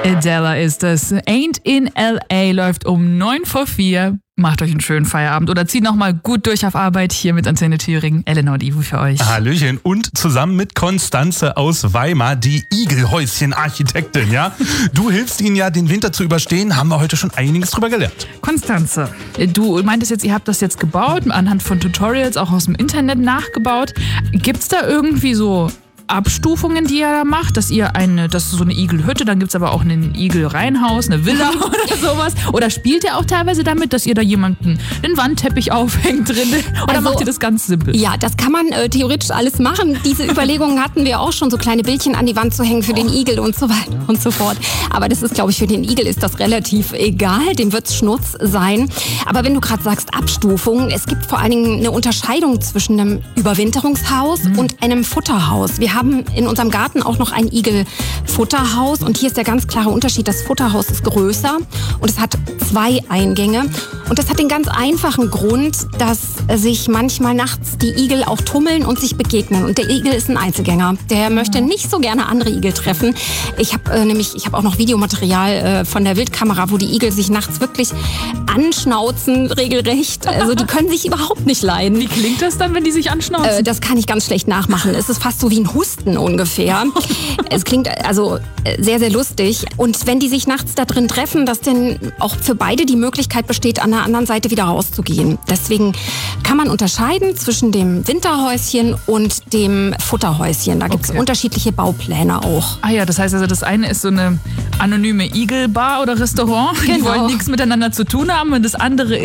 Adele ist es. Ain't in L.A. läuft um 3:45. Macht euch einen schönen Feierabend oder zieht nochmal gut durch auf Arbeit hier mit Antenne Thüringen. Eleanor und Ivo für euch. Hallöchen. Und zusammen mit Konstanze aus Weimar, die Igelhäuschen-Architektin, ja? Du hilfst ihnen ja, den Winter zu überstehen. Haben wir heute schon einiges drüber gelernt. Konstanze, du meintest jetzt, ihr habt das jetzt gebaut, anhand von Tutorials, auch aus dem Internet nachgebaut. Gibt's da irgendwie so Abstufungen, die ihr da macht, das ist so eine Igelhütte, dann gibt's aber auch ein Igelreihenhaus, eine Villa oder sowas. Oder spielt ihr auch teilweise damit, dass ihr da jemanden einen Wandteppich aufhängt drin? Oder macht ihr das ganz simpel? Ja, das kann man theoretisch alles machen. Diese Überlegungen hatten wir auch schon, so kleine Bildchen an die Wand zu hängen für den Igel und so weiter und so fort. Aber das ist, glaube ich, für den Igel ist das relativ egal, dem wird's Schnurz sein. Aber wenn du gerade sagst Abstufungen, es gibt vor allen Dingen eine Unterscheidung zwischen einem Überwinterungshaus und einem Futterhaus. Wir haben in unserem Garten auch noch ein Igelfutterhaus und hier ist der ganz klare Unterschied. Das Futterhaus ist größer und es hat 2 Eingänge. Und das hat den ganz einfachen Grund, dass sich manchmal nachts die Igel auch tummeln und sich begegnen. Und der Igel ist ein Einzelgänger. Der möchte nicht so gerne andere Igel treffen. Ich habe auch noch Videomaterial von der Wildkamera, wo die Igel sich nachts wirklich anschnauzen, regelrecht. Also die können sich überhaupt nicht leiden. Wie klingt das dann, wenn die sich anschnauzen? Das kann ich ganz schlecht nachmachen. Es ist fast so wie ein Husten ungefähr. Es klingt also sehr, sehr lustig. Und wenn die sich nachts da drin treffen, dass dann auch für beide die Möglichkeit besteht, an der anderen Seite wieder rauszugehen. Deswegen kann man unterscheiden zwischen dem Winterhäuschen und dem Futterhäuschen. Da gibt es unterschiedliche Baupläne auch. Ah ja, das heißt also, das eine ist so eine anonyme Igelbar oder Restaurant. Die wollen nichts miteinander zu tun haben. Und das andere